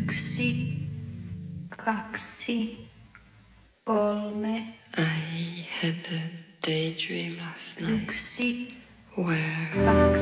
Yksi, kaksi, kolme. I had a daydream last night Yksi, where kaksi.